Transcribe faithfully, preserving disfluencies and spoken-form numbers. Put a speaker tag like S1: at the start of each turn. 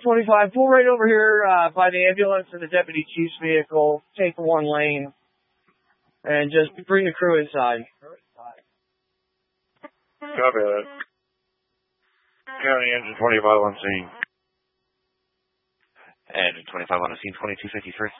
S1: twenty-five, pull right over here uh, by the ambulance and the deputy chief's vehicle. Take one lane and just bring the crew inside.
S2: Copy that. County Engine twenty-five on scene.
S3: Engine twenty-five on the scene, twenty-two fifty-three.